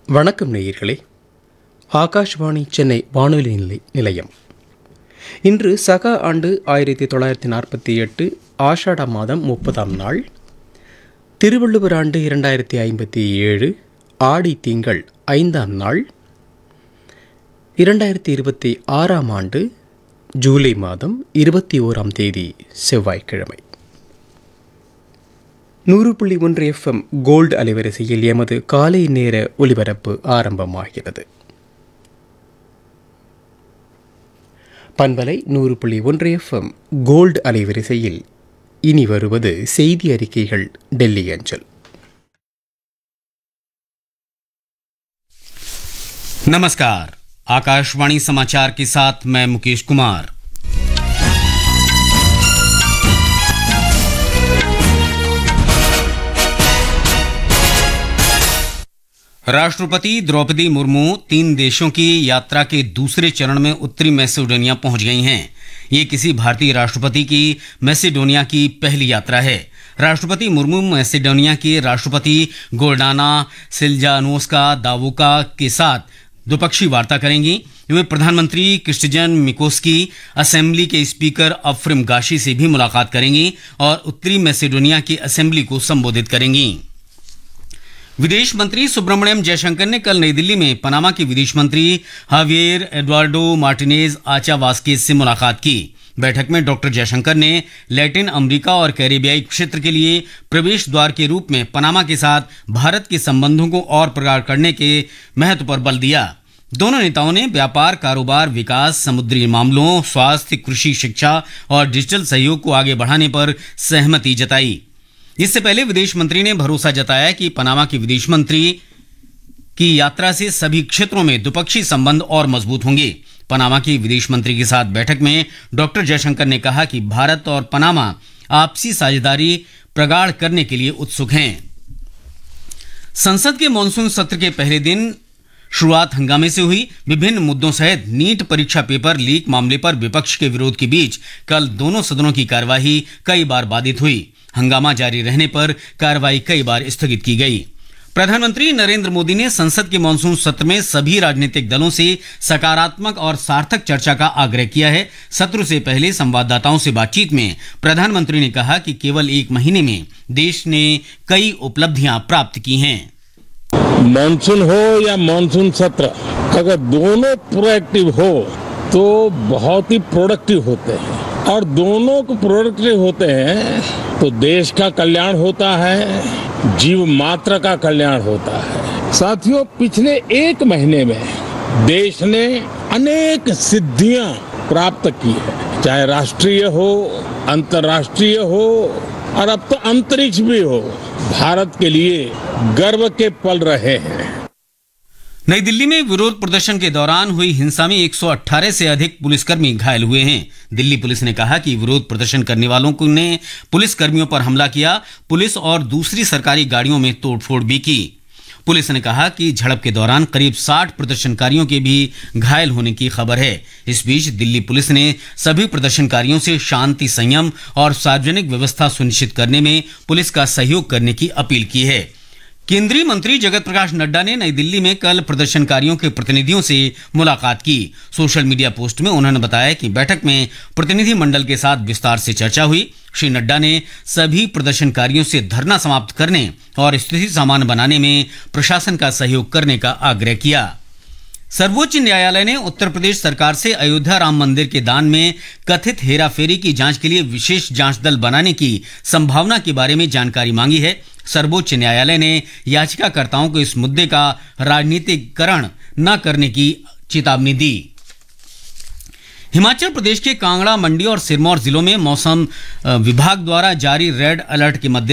வணக்கம் நேயர்களே. ஆகாஷ்வாணி சென்னை வானொலி நிலையம். இன்று சக ஆண்டு 1948 ஆஷாட மாதம் 30ஆம் நாள், திருவள்ளுவர் ஆண்டு 2057 ஆடி திங்கள் 5ஆம் நாள், 2026ஆம் ஆண்டு ஜூலை மாதம் 21ஆம் தேதி செவ்வாய்க்கிழமை. 100.1 FM கோல்டு அலைவரிசையில் எமது காலை நேர ஒலிபரப்பு ஆரம்பமாகிறது. பண்பலை 100.1 FM கோல்டு அலைவரிசையில் இனி வருவது செய்தி அறிக்கைகள் டெல்லி அஞ்சல். नमस्कार, आकाशवाणी समाचार के साथ मैं मुकेश कुमार। राष्ट्रपति द्रौपदी मुर्मू 3 देशों की यात्रा के दूसरे चरण में उत्तरी मैसेडोनिया पहुंच गई हैं। ये किसी भारतीय राष्ट्रपति की मैसेडोनिया की पहली यात्रा है। राष्ट्रपति मुर्मू मैसेडोनिया के राष्ट्रपति गोल्डाना सिल्जानोस्का दावोका के साथ द्विपक्षीय वार्ता करेंगी। वे प्रधानमंत्री क्रिस्टियन मिकोस्की, असेंबली के स्पीकर अफ्रिम गाशी से भी मुलाकात करेंगी और उत्तरी मैसेडोनिया की असेंबली को संबोधित करेंगी। विदेश मंत्री सुब्रमण्यम जयशंकर ने कल नई दिल्ली में पनामा के विदेश मंत्री हावियर एडुआर्डो मार्टिनेज आचा वास्केज से मुलाकात की। बैठक में डॉक्टर जयशंकर ने लैटिन अमेरिका और कैरेबियाई क्षेत्र के लिए प्रवेश द्वार के रूप में पनामा के साथ भारत के संबंधों को और प्रगाढ़ करने के महत्व पर बल दिया। दोनों नेताओं ने व्यापार, कारोबार, विकास, समुद्री मामलों, स्वास्थ्य, कृषि, शिक्षा और डिजिटल सहयोग को आगे बढ़ाने पर सहमति जताई। इससे पहले विदेश मंत्री ने भरोसा जताया कि पनामा के विदेश मंत्री की यात्रा से सभी क्षेत्रों में द्विपक्षीय संबंध और मजबूत होंगे। पनामा के विदेश मंत्री के साथ बैठक में डॉक्टर जयशंकर ने कहा कि भारत और पनामा आपसी साझेदारी प्रगाढ़ करने के लिए उत्सुक हैं। संसद के मॉनसून सत्र के पहले दिन शुरुआत हंगामे से हुई। विभिन्न मुद्दों सहित नीट परीक्षा पेपर लीक मामले पर विपक्ष के विरोध के बीच कल दोनों सदनों की कार्यवाही कई बार बाधित हुई। हंगामा जारी रहने पर कार्रवाई कई बार स्थगित की गई। प्रधानमंत्री नरेंद्र मोदी ने संसद के मॉनसून सत्र में सभी राजनीतिक दलों से सकारात्मक और सार्थक चर्चा का आग्रह किया है। सत्र से पहले संवाददाताओं से बातचीत में प्रधानमंत्री ने कहा कि केवल 1 महीने में देश ने कई उपलब्धियां प्राप्त की हैं। मॉनसून हो या मॉनसून सत्र, अगर दोनों प्रोएक्टिव हो तो बहुत ही प्रोडक्टिव होते हैं, और दोनों को प्रोडक्टिव होते हैं तो देश का कल्याण होता है, जीव मात्र का कल्याण होता है। साथियों, पिछले 1 महीने में देश ने अनेक सिद्धियां प्राप्त की है, चाहे राष्ट्रीय हो, अंतर्राष्ट्रीय हो, और अब तो अंतरिक्ष भी हो। भारत के लिए गर्व के पल रहे हैं। नई दिल्ली में विरोध प्रदर्शन के दौरान हुई हिंसा में 118 से अधिक पुलिसकर्मी घायल हुए हैं। दिल्ली पुलिस ने कहा कि विरोध प्रदर्शन करने वालों ने पुलिसकर्मियों पर हमला किया, पुलिस और दूसरी सरकारी गाड़ियों में तोड़फोड़ भी की। पुलिस ने कहा कि झड़प के दौरान करीब 60 प्रदर्शनकारियों के भी घायल होने की खबर है। इस बीच दिल्ली पुलिस ने सभी प्रदर्शनकारियों से शांति, संयम और सार्वजनिक व्यवस्था सुनिश्चित करने में पुलिस का सहयोग करने की अपील की है। केंद्रीय मंत्री जगत प्रकाश नड्डा ने नई दिल्ली में कल प्रदर्शनकारियों के प्रतिनिधियों से मुलाकात की। सोशल मीडिया पोस्ट में उन्होंने बताया कि बैठक में प्रतिनिधि मंडल के साथ विस्तार से चर्चा हुई। श्री नड्डा ने सभी प्रदर्शनकारियों से धरना समाप्त करने और स्थिति सामान्य बनाने में प्रशासन का सहयोग करने का आग्रह किया। सर्वोच्च न्यायालय ने उत्तर प्रदेश सरकार से अयोध्या राम मंदिर के दान में कथित हेराफेरी की जांच के लिए विशेष जांच दल बनाने की संभावना के बारे में जानकारी मांगी है। सर्वोच्च न्यायालय ने याचिकाकर्ताओं को इस मुद्दे का राजनीतिकरण न करने की चेतावनी दी। हिमाचल प्रदेश के कांगड़ा, मंडी और सिरमौर जिलों में मौसम विभाग द्वारा जारी रेड अलर्ट के मद्देनजर